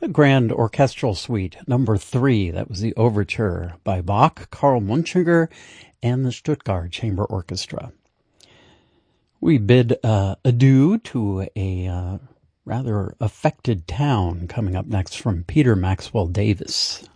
A Grand Orchestral Suite, number 3. That was the overture by Bach, Karl Munchinger, and the Stuttgart Chamber Orchestra. We bid adieu to a rather affected town coming up next from Peter Maxwell Davis.